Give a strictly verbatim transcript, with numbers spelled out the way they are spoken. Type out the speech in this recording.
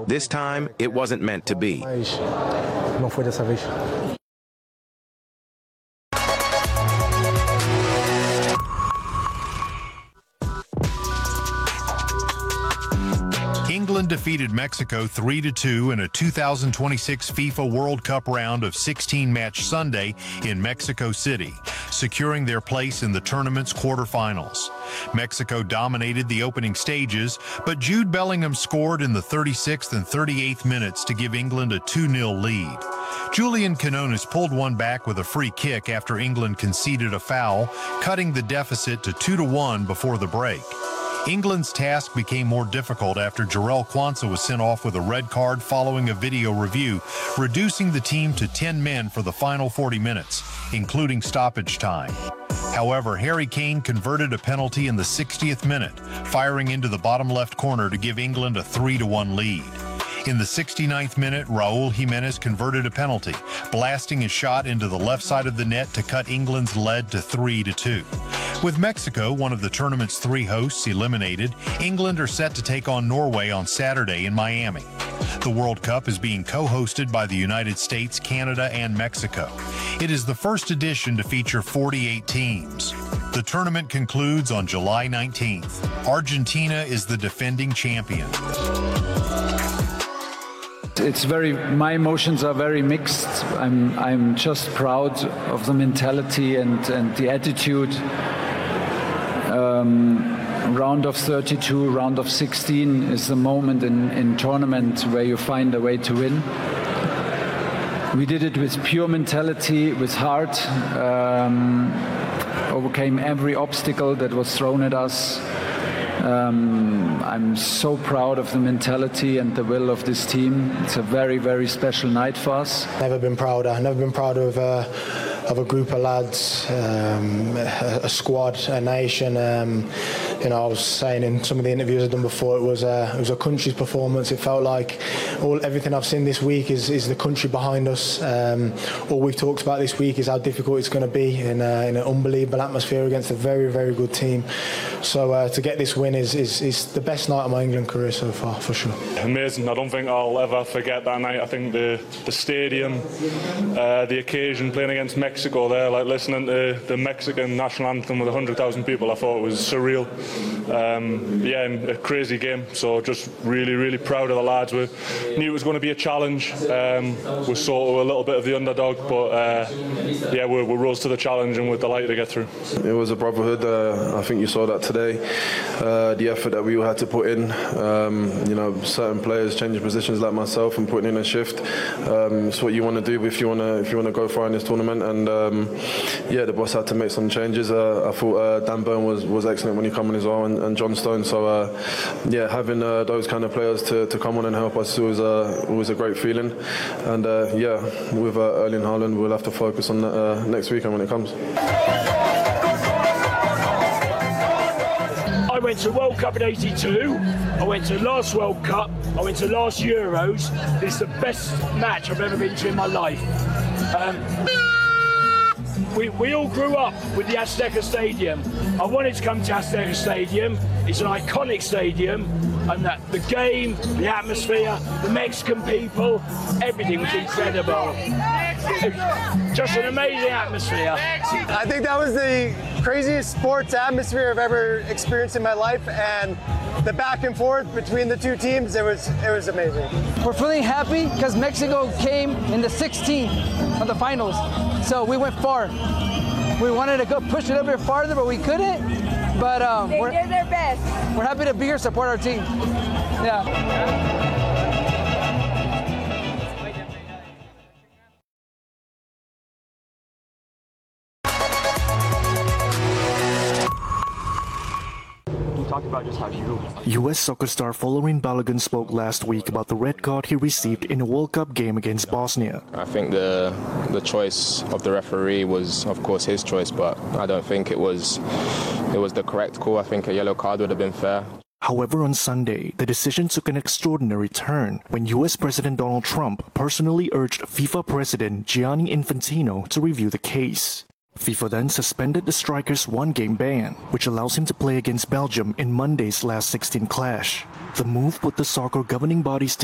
This time, it wasn't meant to be. Não foi dessa vez. England defeated Mexico three to two in a two thousand twenty-six FIFA World Cup round of sixteen match Sunday in Mexico City, securing their place in the tournament's quarterfinals. Mexico dominated the opening stages, but Jude Bellingham scored in the thirty-sixth and thirty-eighth minutes to give England a two nil lead. Julian Quinones pulled one back with a free kick after England conceded a foul, cutting the deficit to two to one before the break. England's task became more difficult after Jarell Quansah was sent off with a red card following a video review, reducing the team to ten men for the final forty minutes, including stoppage time. However, Harry Kane converted a penalty in the sixtieth minute, firing into the bottom left corner to give England a three to one lead. In the sixty-ninth minute, Raul Jimenez converted a penalty, blasting his shot into the left side of the net to cut England's lead to three to two. With Mexico, one of the tournament's three hosts, eliminated, England are set to take on Norway on Saturday in Miami. The World Cup is being co-hosted by the United States, Canada, and Mexico. It is the first edition to feature forty-eight teams. The tournament concludes on July nineteenth. Argentina is the defending champion. It's very, my emotions are very mixed. I'm, I'm just proud of the mentality and, and the attitude. Um, round of thirty-two, round of sixteen is the moment in, in tournament where you find a way to win. We did it with pure mentality, with heart, um, overcame every obstacle that was thrown at us. Um, I'm so proud of the mentality and the will of this team. It's a very, very special night for us. Never been prouder. Never been prouder of, uh, of a group of lads, um, a, a squad, a nation. Um, you know, I was saying in some of the interviews I've done before, it was a, it was a country's performance. It felt like all everything I've seen this week is, is the country behind us. Um, all we've talked about this week is how difficult it's going to be in, a, in an unbelievable atmosphere against a very, very good team. So uh, to get this win is, is, is the best night of my England career so far, for sure. Amazing. I don't think I'll ever forget that night. I think the, the stadium, uh, the occasion, playing against Mexico there, like listening to the Mexican national anthem with one hundred thousand people, I thought it was surreal. Um, yeah, and a crazy game. So just really, really proud of the lads. We knew it was going to be a challenge. Um, we sort of a little bit of the underdog, but uh, yeah, we, we rose to the challenge and we're delighted to get through. It was a brotherhood. Uh, I think you saw that today. Uh, the effort that we all had to put in. Um, you know, certain players changing positions like myself and putting in a shift. Um, it's what you want to do if you want to if you want to go far in this tournament. And um, yeah, the boss had to make some changes. Uh, I thought uh, Dan Burn was, was excellent when he came on as well, and, and John Stone. So uh, yeah, having uh, those kind of players to, to come on and help us was uh, was a great feeling. And uh, yeah, with uh, Erling Haaland, we'll have to focus on that uh, next weekend when it comes. I went to the World Cup in eighty-two, I went to the last World Cup, I went to the last Euros. This is the best match I've ever been to in my life. Um, we, we all grew up with the Azteca Stadium. I wanted to come to Azteca Stadium. It's an iconic stadium, and that the game, the atmosphere, the Mexican people, everything was incredible. Just an amazing atmosphere. I think that was the craziest sports atmosphere I've ever experienced in my life, and the back and forth between the two teams, it was it was amazing. We're feeling happy because Mexico came in the sixteenth of the finals, so we went far. We wanted to go push it a bit farther, but we couldn't. But um, they we're, did their best. We're happy to be here, support our team. Yeah. About just how you... U S soccer star Folarin Balogun spoke last week about the red card he received in a World Cup game against Bosnia. I think the the choice of the referee was, of course, his choice, but I don't think it was it was the correct call. I think a yellow card would have been fair. However, on Sunday, the decision took an extraordinary turn when U S President Donald Trump personally urged FIFA President Gianni Infantino to review the case. FIFA then suspended the striker's one-game ban, which allows him to play against Belgium in Monday's last sixteen clash. The move put the soccer governing body's